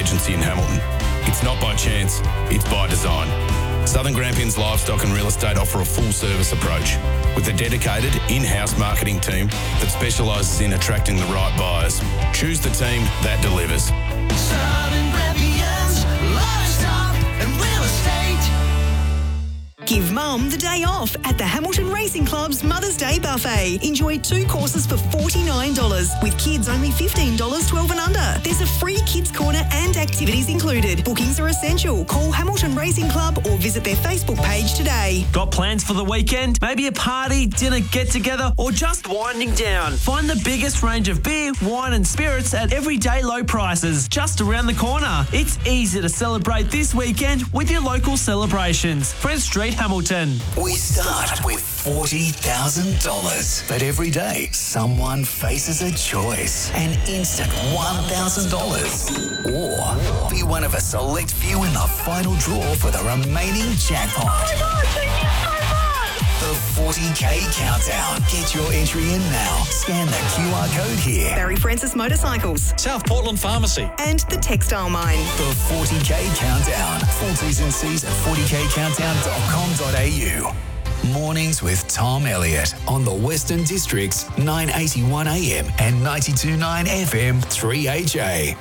agency in Hamilton. It's not by chance, it's by design. Southern Grampians Livestock and Real Estate offer a full-service approach with a dedicated in-house marketing team that specialises in attracting the right buyers. Choose the team that delivers. Southern Grampians Livestock and Real Estate. Give Mum the day off at the Hamilton Racing Club's Mother's Day Buffet. Enjoy 2 courses for $49, with kids only $15, 12 and under. There's a free kids corner and activities included. Bookings are essential. Call Hamilton Racing Club or visit their Facebook page today. Got plans for the weekend? Maybe a party, dinner, get-together, or just winding down? Find the biggest range of beer, wine and spirits at everyday low prices just around the corner. It's easy to celebrate this weekend with your local celebrations. Prince Street, Hamilton. We start with $40,000. But every day, someone faces a choice. An instant $1,000. Or be one of a select few in the final draw for the remaining jackpot. Oh my God, thank you so much! The 40K Countdown. Get your entry in now. Scan the QR code here. Barry Francis Motorcycles. South Portland Pharmacy. And the Textile Mine. The 40K Countdown. Full T's and C's at 40kcountdown.com.au. Mornings with Tom Elliott on the Western District's 981 AM and 92.9 FM 3HA.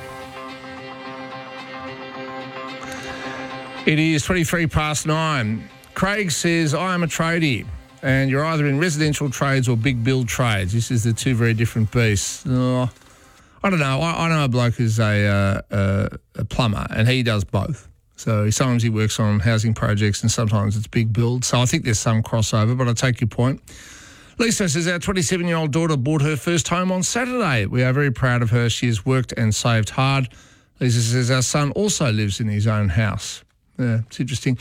It is 23 past 9. Craig says, I am a tradie, and you're either in residential trades or big build trades. This is the two very different beasts. I don't know. I know a bloke who's a plumber, and he does both. So sometimes he works on housing projects and sometimes it's big build. So I think there's some crossover, but I take your point. Lisa says our 27-year-old daughter bought her first home on Saturday. We are very proud of her. She has worked and saved hard. Lisa says our son also lives in his own house. Yeah, it's interesting.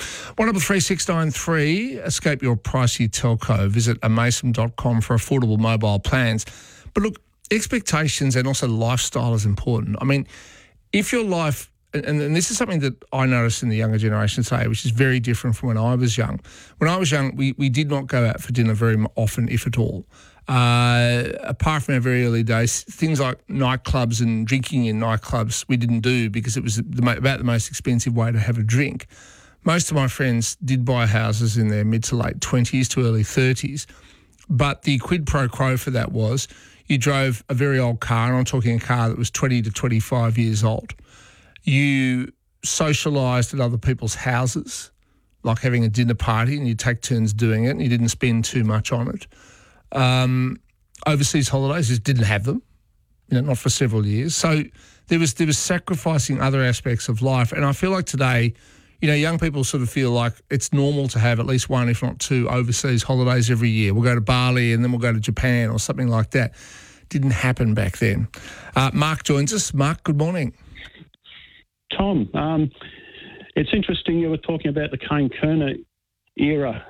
133693, escape your pricey telco. Visit amason.com for affordable mobile plans. But look, expectations and also lifestyle is important. I mean, if your life, and this is something that I noticed in the younger generation today, which is very different from when I was young. When I was young, we did not go out for dinner very often, if at all. Apart from our very early days, things like nightclubs and drinking in nightclubs we didn't do because it was about the most expensive way to have a drink. Most of my friends did buy houses in their mid to late 20s to early 30s, but the quid pro quo for that was you drove a very old car, and I'm talking a car that was 20 to 25 years old. You socialised at other people's houses, like having a dinner party, and you take turns doing it, and you didn't spend too much on it. Overseas holidays, just didn't have them, not for several years. So there was sacrificing other aspects of life. And I feel like today, young people sort of feel like it's normal to have at least one, if not two, overseas holidays every year. We'll go to Bali and then we'll go to Japan or something like that. Didn't happen back then. Mark joins us. Mark, good morning. Tom, it's interesting you were talking about the Kane Kerner era.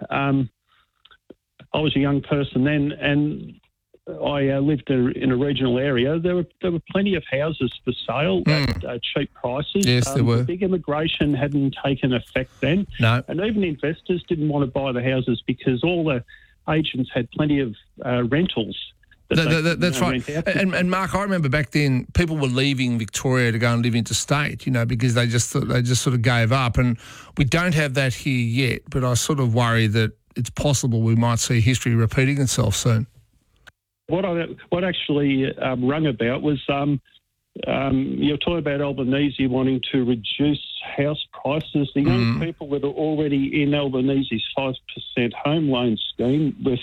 I was a young person then, and I lived in a regional area. There were plenty of houses for sale at cheap prices. Yes, there were. Big immigration hadn't taken effect then. No. And even investors didn't want to buy the houses because all the agents had plenty of rentals. That's right. And Mark, I remember back then people were leaving Victoria to go and live interstate, because they just sort of gave up. And we don't have that here yet, but I sort of worry that it's possible we might see history repeating itself soon. What actually rung about was you're talking about Albanese wanting to reduce house prices. The young people that are already in Albanese's 5% home loan scheme with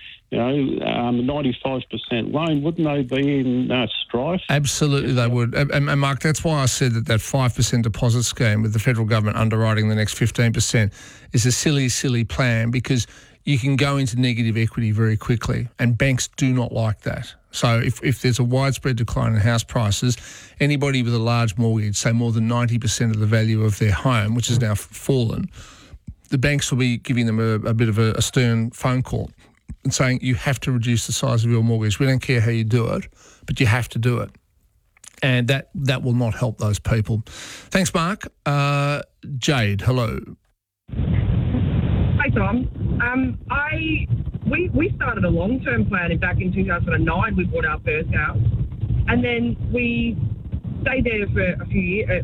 95% loan, wouldn't they be in strife? Absolutely they would. And Mark, that's why I said that 5% deposit scheme with the federal government underwriting the next 15% is a silly, silly plan because you can go into negative equity very quickly and banks do not like that. So if there's a widespread decline in house prices, anybody with a large mortgage, say more than 90% of the value of their home, which has now fallen, the banks will be giving them a bit of a stern phone call and saying you have to reduce the size of your mortgage. We don't care how you do it, but you have to do it. And that will not help those people. Thanks, Mark. Jade, hello. Hi, Tom. We started a long-term plan back in 2009. We bought our first house. And then we stayed there for a few years,